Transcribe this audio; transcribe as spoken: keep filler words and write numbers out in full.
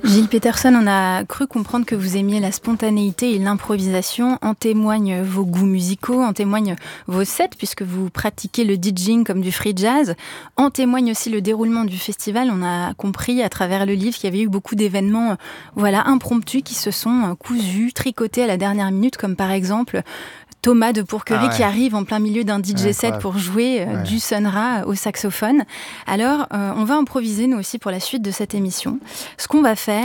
Gilles Peterson, on a cru comprendre que vous aimiez la spontanéité et l'improvisation. En témoignent vos goûts musicaux, en témoignent vos sets, puisque vous pratiquez le DJing comme du free jazz. En témoigne aussi le déroulement du festival. On a compris à travers le livre qu'il y avait eu beaucoup d'événements euh, voilà, impromptus qui se sont euh, cousus, tricotés à la dernière minute, comme par exemple Thomas de Pourquerie ah ouais. qui arrive en plein milieu d'un D J set ouais, pour jouer euh, ouais. du Sun Ra au saxophone. Alors, euh, on va improviser nous aussi pour la suite de cette émission. Ce qu'on va faire,